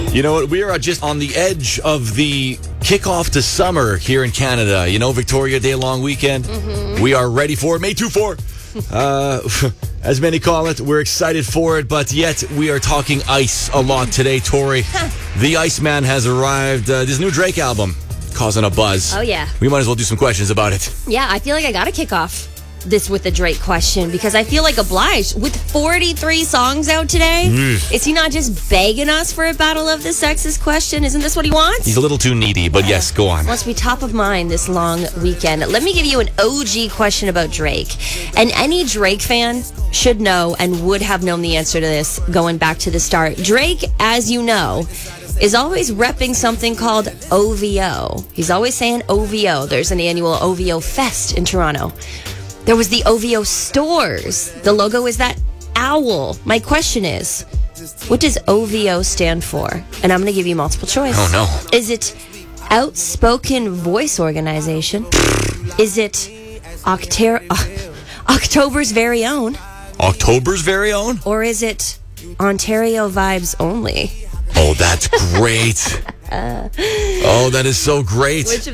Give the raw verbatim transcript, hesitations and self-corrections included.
You know what? We are just on the edge of the kickoff to summer here in Canada. You know, Victoria Day long weekend. Mm-hmm. We are ready for it. May twenty-fourth. Uh, as many call it, we're excited for it, but yet we are talking ice a lot today, Tori. The Iceman has arrived. Uh, this new Drake album causing a buzz. Oh, yeah. We might as well do some questions about it. Yeah, I feel like I got to kick off this with a Drake question because I feel like obliged. With forty-three songs out today, mm. is he not just begging us for a battle of the sexes question? Isn't this what he wants? He's a little too needy, but yes, go on. Must be top of mind this long weekend. Let me give you an O G question about Drake. And any Drake fan should know and would have known the answer to this going back to the start. Drake, as you know, is always repping something called O V O. He's always saying O V O. There's an annual O V O Fest in Toronto. There was the O V O stores. The logo is that owl. My question is, what does O V O stand for? And I'm going to give you multiple choice. Oh, no. Is it Outspoken Voice Organization? Is it Octer- uh, October's Very Own? October's Very Own? Or is it Ontario Vibes Only? Oh, that's great. Oh, that is so great. Which